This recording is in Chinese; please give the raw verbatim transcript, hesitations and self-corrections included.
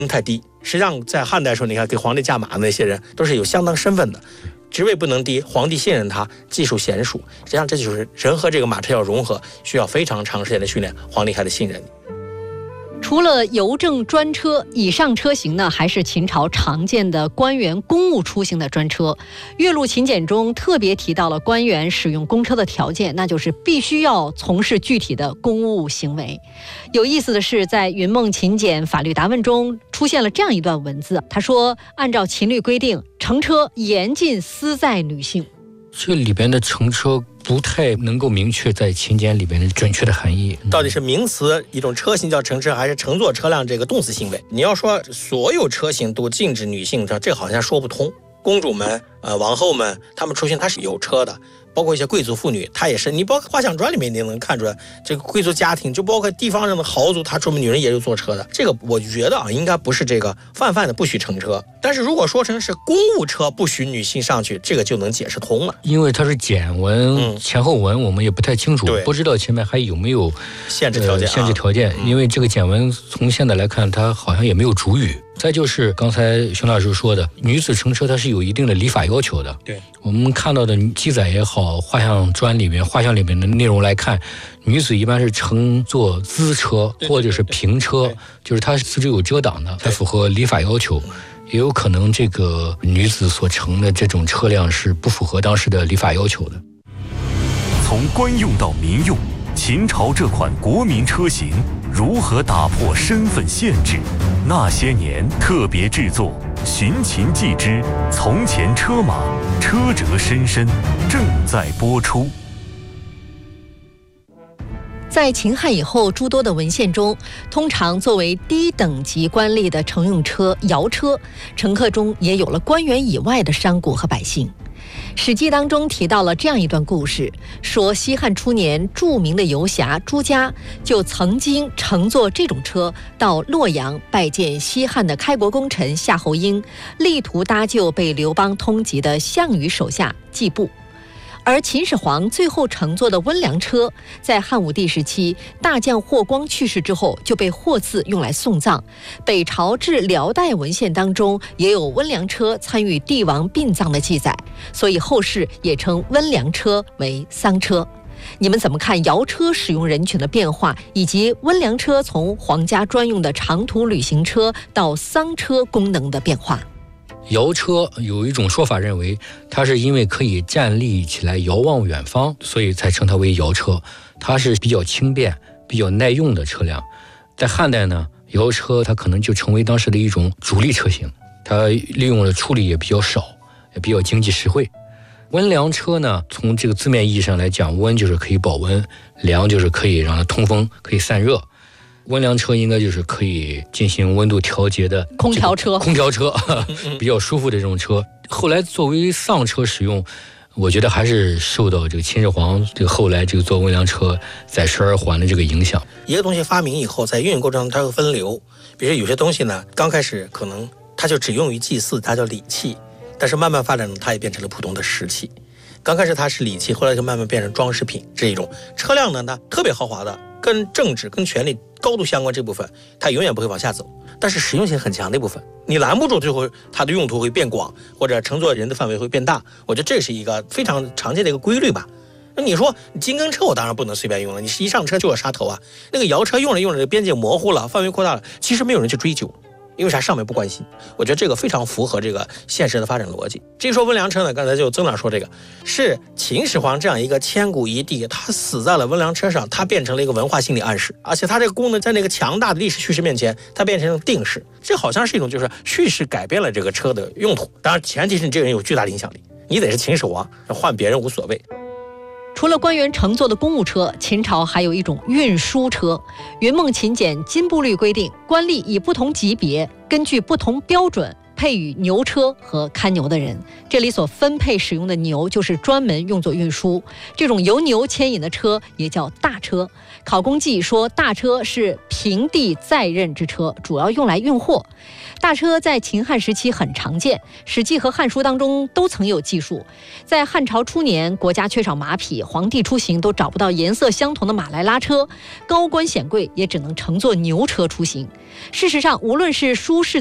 太低。实际上在汉代时候，你看给皇帝驾马的那些人都是有相当身份的，职位不能低，皇帝信任他，技术娴熟。实际上这就是人和这个马车要融合，需要非常长时间的训练，皇帝还得信任你。 除了邮政专车，以上车型呢，还是秦朝常见的官员公务出行的专车。岳麓秦简中特别提到了官员使用公车的条件，那就是必须要从事具体的公务行为。有意思的是，在云梦秦简法律答问中出现了这样一段文字，他说：按照秦律规定，乘车严禁私载女性。 这里边的乘车不太能够明确在秦简里边的准确的含义， 到底是名词一种车型叫乘车，还是乘坐车辆这个动词行为？你要说所有车型都禁止女性，这好像说不通。公主们、呃王后们，她们出行她是有车的，包括一些贵族妇女，她也是。你包括画像砖里面你能看出来，这个贵族家庭，就包括地方上的豪族，她出门女人也有坐车的。这个我觉得啊，应该不是这个泛泛的不许乘车。但是如果说成是公务车不许女性上去，这个就能解释通了。 因为它是简文、嗯、前后文我们也不太清楚，不知道前面还有没有限制条件、 呃、限制条件、嗯、因为这个简文从现在来看，它好像也没有主语。再就是刚才熊老师说的，女子乘车它是有一定的礼法要求的。 对， 我们看到的记载也好，画像砖里面、画像里面的内容来看，女子一般是乘坐资车或者是平车，就是它四肢有遮挡的，才符合礼法要求。也有可能这个女子所乘的这种车辆是不符合当时的礼法要求的。 从官用到民用，秦朝这款国民车型如何打破身份限制？那些年特别制作《寻秦记之从前车马，车辙深深》正在播出。 在秦汉以后，诸多的文献中，通常作为低等级官吏的乘用车摇车，乘客中也有了官员以外的商贾和百姓。《史记》当中提到了这样一段故事，说西汉初年，著名的游侠朱家就曾经乘坐这种车到洛阳拜见西汉的开国功臣夏侯婴，力图搭救被刘邦通缉的项羽手下季布。而秦始皇最后乘坐的温良车，在汉武帝时期大将霍光去世之后，就被霍赐用来送葬。北朝至辽代文献当中也有温良车参与帝王殡葬的记载，所以后世也称温良车为丧车。你们怎么看摇车使用人群的变化，以及温良车从皇家专用的长途旅行车到丧车功能的变化？ 摇车有一种说法认为，它是因为可以站立起来遥望远方，所以才称它为摇车。它是比较轻便、比较耐用的车辆。在汉代呢，摇车它可能就成为当时的一种主力车型，它利用的处理也比较少，也比较经济实惠。温良车呢，从这个字面意义上来讲，温就是可以保温，良就是可以让它通风，可以散热。温良车应该就是可以进行温度调节的空调车， 空调车比较舒服的这种车。后来作为丧车使用，我觉得还是受到这个秦始皇这个后来这个做温良车载食而还的这个影响。 一个东西发明以后，在运用过程中它会分流，比如有些东西呢，刚开始可能它就只用于祭祀，它叫礼器，但是慢慢发展它也变成了普通的食器。刚开始它是礼器，后来就慢慢变成装饰品。这一种车辆呢，它特别豪华的，跟政治跟权力高度相关，这部分它永远不会往下走，但是实用性很强的部分你拦不住，最后它的用途会变广，或者乘坐人的范围会变大。我觉得这是一个非常常见的一个规律吧。那你说金根车我当然不能随便用了，你是一上车就要杀头啊。那个摇车用着用着边界模糊了，范围扩大了，其实没有人去追究，因为啥？上面不关心。我觉得这个非常符合这个现实的发展逻辑。至于说温良车呢，刚才就曾长说，这个是秦始皇这样一个千古一帝，他死在了温良车上，他变成了一个文化心理暗示，而且他这个功能在那个强大的历史叙事面前，它变成了定式。这好像是一种就是叙事改变了这个车的用途，当然前提是你这个人有巨大的影响力，你得是秦始皇，换别人无所谓。 除了官员乘坐的公务车，秦朝还有一种运输车。云梦秦简金部律规定，官吏以不同级别，根据不同标准配与牛车和看牛的人。这里所分配使用的牛就是专门用作运输，这种由牛牵引的车也叫大车。考工记说，大车是平地载任之车，主要用来运货。大车在秦汉时期很常见，《史记》和《汉书》当中都曾有记述。在汉朝初年，国家缺少马匹，皇帝出行都找不到颜色相同的马来拉车，高官显贵也只能乘坐牛车出行。事实上，无论是舒适